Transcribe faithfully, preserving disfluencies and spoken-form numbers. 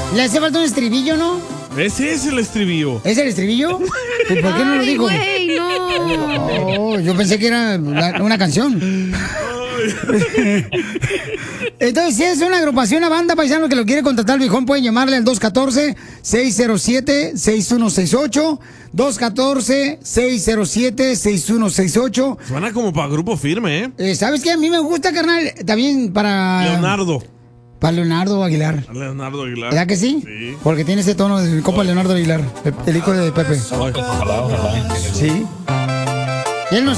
Le hace falta un estribillo, ¿no? Ese es el estribillo. ¿Es el estribillo? ¿Y por qué no lo dijo? Güey, no. Oh, yo pensé que era la- una canción. Entonces, si es una agrupación, una banda paisano que lo quiere contratar, el viejón, pueden llamarle al dos uno cuatro, seis cero siete, seis uno seis ocho. dos uno cuatro, seis cero siete, seis uno seis ocho. Suena como para grupo firme, ¿eh? Eh, ¿Sabes qué? A mí me gusta, carnal, también para... Leonardo. Para Leonardo Aguilar. Leonardo Aguilar. ¿Verdad que sí? Sí. Porque tiene ese tono de copa Leonardo Aguilar, el hijo de Pepe. Ojalá, ojalá. Sí. Y él nos